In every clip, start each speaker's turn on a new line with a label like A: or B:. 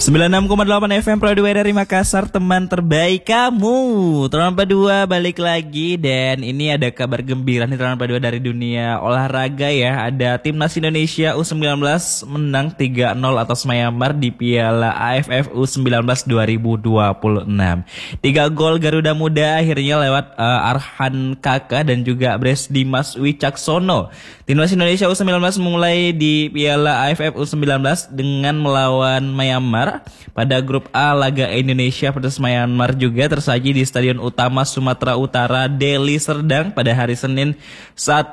A: 96,8 FM Pro 2 dari Makassar, teman terbaik kamu. Teman Padua balik lagi, dan ini ada kabar gembira nih teman Padua dari dunia olahraga ya. Ada timnas Indonesia U19 menang 3-0 atas Myanmar di Piala AFF U19 2026. 3 gol Garuda Muda akhirnya lewat Arhan Kaka dan juga Bres Dimas Wicaksono. Timnas Indonesia U19 memulai di Piala AFF U19 dengan melawan Myanmar. Pada grup A, laga Indonesia versus Myanmar juga tersaji di Stadion Utama Sumatera Utara, Deli Serdang pada hari Senin 1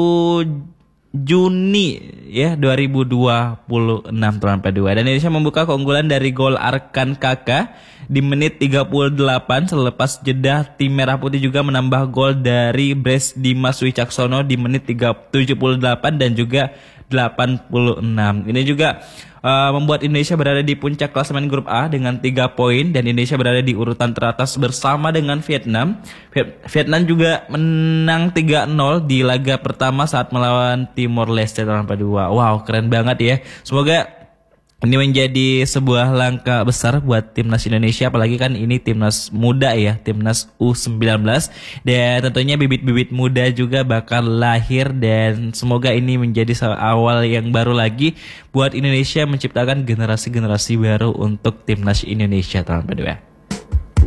A: Juni ya 2026 teman Padua. Dan Indonesia membuka keunggulan dari gol Arkan Kaka di menit 38. Selepas jeda, tim Merah Putih juga menambah gol dari Bres Dimas Wicaksono di menit 78 dan juga 86. Ini juga membuat Indonesia berada di puncak klasemen grup A dengan 3 poin, dan Indonesia berada di urutan teratas bersama dengan Vietnam. Vietnam juga menang 3-0 di laga pertama saat melawan Timor Leste tanpa 2. Wow, keren banget ya. Semoga ini menjadi sebuah langkah besar buat timnas Indonesia, apalagi kan ini timnas muda ya, timnas U19. Dan tentunya bibit-bibit muda juga bakal lahir, dan semoga ini menjadi awal yang baru lagi buat Indonesia menciptakan generasi-generasi baru untuk timnas Indonesia teman-teman.